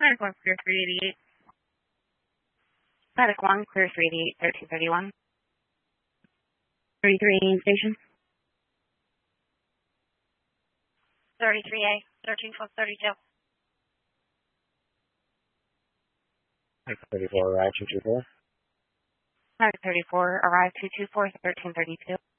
Paddock 1, clear 388. Paddock 1, clear 388, 1331. 33 station. 33A, 1332. 34, arrive 224. Paddock 34, arrive 224, 1332.